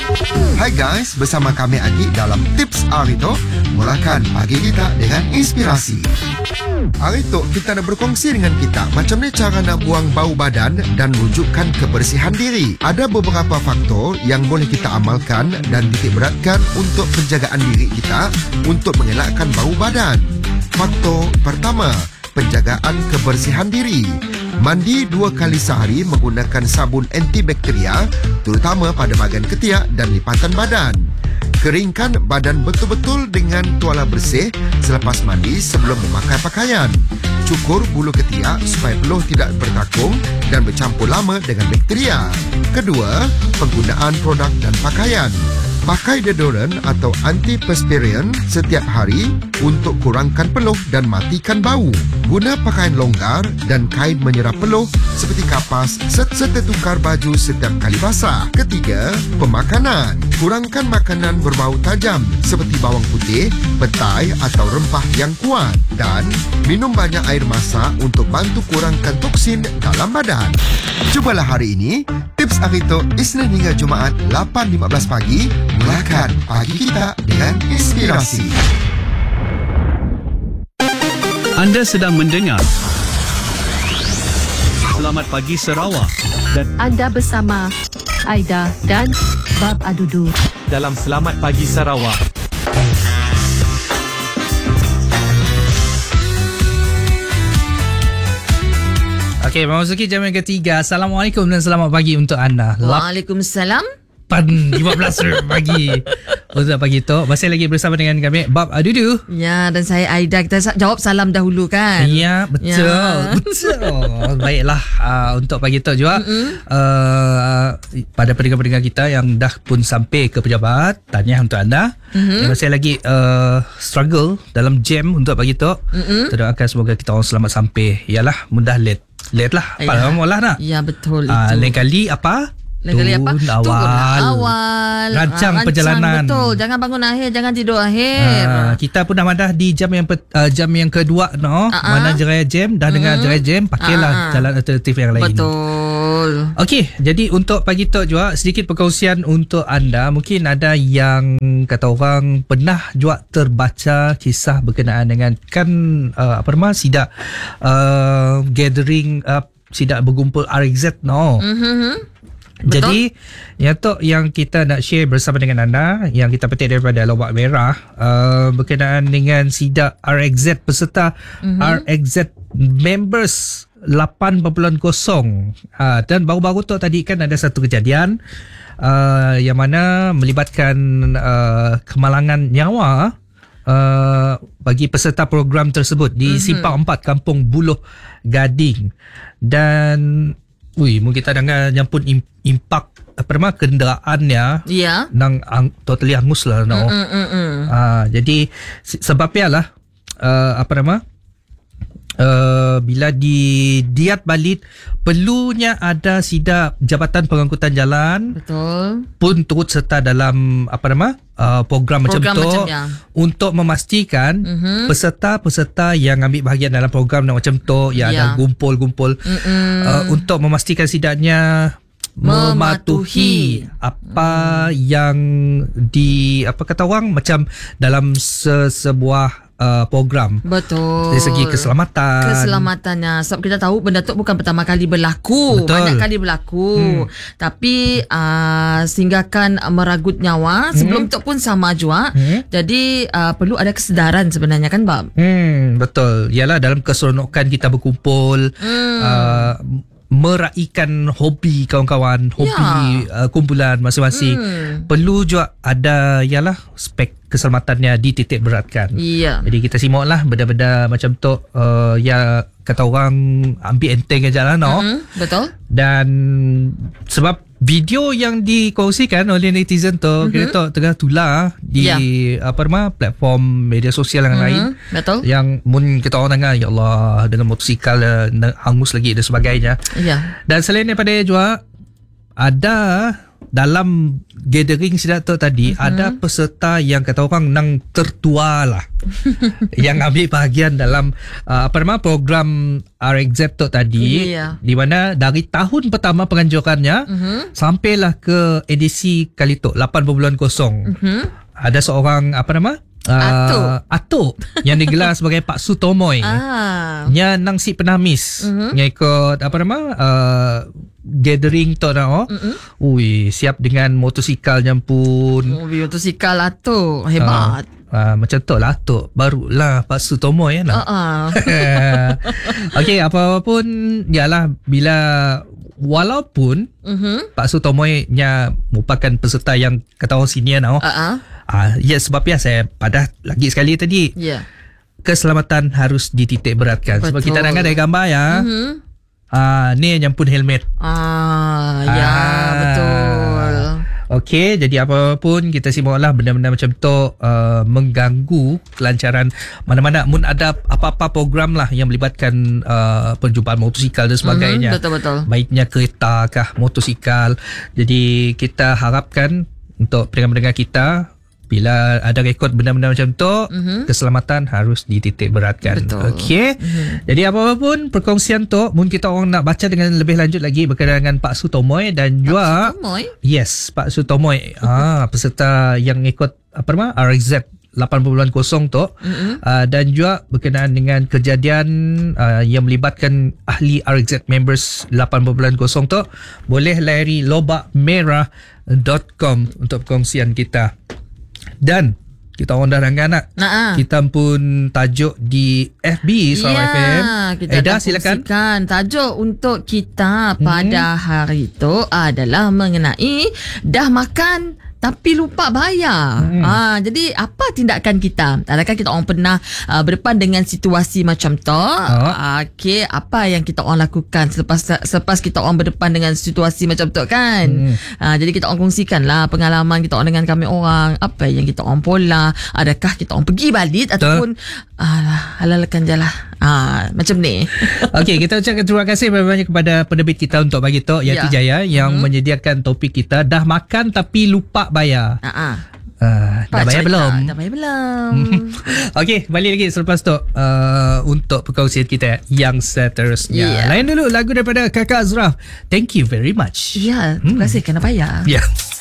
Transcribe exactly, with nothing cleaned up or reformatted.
Hai guys, bersama kami Adi dalam Tips Arito. Mulakan pagi kita dengan inspirasi. Arito, kita nak berkongsi dengan kita macam ni cara nak buang bau badan dan wujudkan kebersihan diri. Ada beberapa faktor yang boleh kita amalkan dan titik beratkan untuk penjagaan diri kita untuk mengelakkan bau badan. Faktor pertama, penjagaan kebersihan diri. Mandi dua kali sehari menggunakan sabun antibakteria, terutama pada bahagian ketiak dan lipatan badan. Keringkan badan betul-betul dengan tuala bersih selepas mandi sebelum memakai pakaian. Cukur bulu ketiak supaya peluh tidak bertakung dan bercampur lama dengan bakteria. Kedua, penggunaan produk dan pakaian. Pakai deodoran atau antiperspirant setiap hari untuk kurangkan peluh dan matikan bau. Guna pakaian longgar dan kain menyerap peluh seperti kapas serta tukar baju setiap kali basah. Ketiga, pemakanan. Kurangkan makanan berbau tajam seperti bawang putih, petai atau rempah yang kuat. Dan minum banyak air masak untuk bantu kurangkan toksin dalam badan. Cubalah hari ini Tips Arito Isnin hingga Jumaat lapan lima belas pagi. Mulakan pagi kita dengan inspirasi. Anda sedang mendengar Selamat Pagi Sarawak dan anda bersama Aida dan Bob Adudu dalam Selamat Pagi Sarawak. Okey, memasuki jam yang ketiga. Assalamualaikum dan selamat pagi untuk anda. Waalaikumsalam. lapan lima belas pagi untuk pagi tu. Masih lagi bersama dengan kami Bob Adudu. Ya, dan saya Aida. Kita jawab salam dahulu kan. Ya, betul. Ya. Betul. Baiklah, uh, untuk pagi tu juga uh, pada pendengar-pendengar kita yang dah pun sampai ke pejabat, tahniah untuk anda. Mm-hmm. Yang masih lagi uh, struggle dalam jam untuk pagi tu. Mm-hmm. Kita doakan semoga kita orang selamat sampai. Yalah, mudah late. Late lah. Pada ya. Lah nak. Ya, betul uh, itu. Lain kali apa? Lain kali apa? Awal. Turun awal. Rancang, uh, rancang perjalanan. Betul. Jangan bangun akhir, jangan tidur akhir. Uh, kita pun dah madah di jam yang uh, jam yang kedua no. Uh-huh. Mana jerai jam, dah mm-hmm. dengar jerai jam, pakailah uh-huh. jalan alternatif yang lain. Betul. Okey, jadi untuk pagi tu juga sedikit perkongsian untuk anda. Mungkin ada yang kata orang pernah juga terbaca kisah berkenaan dengan kan uh, apa nama sidak uh, gathering uh, sidak berkumpul R X Z no. Mhm. Betul? Jadi yang tu yang kita nak share bersama dengan anda, yang kita petik daripada Lawak Merah uh, berkenaan dengan sidak R X Z peserta mm-hmm. R X Z members lapan perpuluhan kosong uh, dan baru-baru tu tadi kan ada satu kejadian uh, yang mana melibatkan uh, kemalangan nyawa uh, bagi peserta program tersebut di mm-hmm. Simpang empat Kampung Buloh Gading. Dan ui, mungkin kita dengar yang pun impak apa nama kenderaannya ya nang ang, totally hangus lah no. Mm, mm, mm. Uh, jadi sebabnya lah uh, apa nama uh, bila di diat balik perlunya ada sidak Jabatan Pengangkutan Jalan betul pun turut serta dalam apa nama uh, program, program macam tu macam ya. Untuk memastikan mm-hmm. peserta-peserta yang ambil bahagian dalam program macam tu yang ya. ada gumpul-gumpul uh, untuk memastikan sidaknya mematuhi apa hmm. yang di apa kata orang macam dalam se- sebuah uh, program. Betul. Dari segi keselamatan. Keselamatannya. Sebab kita tahu benda tu bukan pertama kali berlaku. Betul. Banyak kali berlaku. Hmm. Tapi uh, sehinggakan meragut nyawa hmm. sebelum tu pun sama juga. Hmm. Jadi uh, perlu ada kesedaran sebenarnya kan Bob? Hmm, betul. Yalah dalam keseronokan kita berkumpul hmm. uh, meraihkan hobi kawan-kawan, hobi ya. uh, kumpulan masing-masing. Hmm. Perlu juga ada ialah spek keselamatannya dititik beratkan. Ya. Jadi kita simaklah benda-benda macam tu uh, ya kata orang ambil enteng aja lah no. Mm-hmm. Betul. Dan sebab video yang dikongsikan oleh netizen tu mm-hmm. kira tu tengah tular di yeah. apa nama platform media sosial yang mm-hmm. lain. Betul. Yang mun kita orang dengar ya Allah dengan motosikal hangus lagi dan sebagainya. Ya. Dan selain daripada juga ada dalam gathering Sidak Tok tadi uh-huh. ada peserta yang kata orang nang tertua lah yang ambil bahagian dalam uh, apa nama program R X Z Tok tadi yeah. di mana dari tahun pertama penganjurannya uh-huh. sampailah ke edisi kali Tok lapan kosong. Uh-huh. Ada seorang apa nama Uh, Atuk yang digelar sebagai Pak Sutomoy. Ah. Nya nang si penamis uh-huh. yang ikut apa nama uh, gathering tu dah. Uh-huh. Ui, siap dengan motosikal pun. Oh, motosikal Atuk hebat. Uh, uh, macam tu lah Atuk. Barulah Pak Sutomoy kan. Uh-uh. Okey, apa-apa pun yalah bila walaupun uh-huh. Pak Sutomoy nya merupakan peserta yang kata orang senior now. Uh-uh. Ah, ya sebab ya saya pada lagi sekali tadi. Yeah. Keselamatan harus dititik beratkan. Sebab kita nak ada gambar ya. Mm-hmm. Ah, ni yang pun helmet. Ah, ya ah. betul. Okey, jadi apapun kita simaklah benda-benda macam tu uh, mengganggu kelancaran mana-mana mun ada apa-apa program lah yang melibatkan uh, perjumpaan motosikal dan sebagainya. Mm-hmm, betul-betul. Baiknya kereta kah, motosikal. Jadi kita harapkan untuk pendengar-pendengar kita bila ada rekod benda-benda macam tu, mm-hmm. keselamatan harus dititik beratkan. Okey. Mm-hmm. Jadi apa-apa pun perkongsian tu, mungkin kita orang nak baca dengan lebih lanjut lagi berkaitan dengan Pak Sutomoy dan juga Pak Sutomoy? Yes, Pak Sutomoy. ah, peserta yang ikut apa nama R X Z lapan kosong tu mm-hmm. uh, dan juga berkenaan dengan kejadian uh, yang melibatkan ahli R X Z members lapan kosong tu, boleh layari lobak merah dot com untuk perkongsian kita. Dan kita orang dah anak nah, kita pun tajuk di F B Sarawak ya, F M. Kita Eda silakan. Tajuk untuk kita pada hmm. hari itu adalah mengenai dah makan tapi lupa bayar. Hmm. Ha, jadi apa tindakan kita? Adakah kita orang pernah uh, berdepan dengan situasi macam tu? Oh. Okey, apa yang kita orang lakukan selepas selepas kita orang berdepan dengan situasi macam tu kan? Hmm. Ha, jadi kita orang kongsikanlah pengalaman kita orang dengan kami orang, apa yang kita orang pola, adakah kita orang pergi balik Tuh. ataupun alah, halalkan je lah. Ha, macam ni. Okey, kita ucapkan terima kasih banyak kepada penerbit kita untuk bagi tahu Yati ya. Jaya yang hmm. menyediakan topik kita dah makan tapi lupa bayar. Uh-uh. Uh, dah bayar belum? Dah, dah bayar belum. Okey, balik lagi selepas tu uh, untuk perkongsian kita yang seterusnya. Yeah. Lain dulu lagu daripada Kakak Azraf. Thank you very much. Ya, yeah, terima kasih hmm. kena bayar. Ya. Yeah.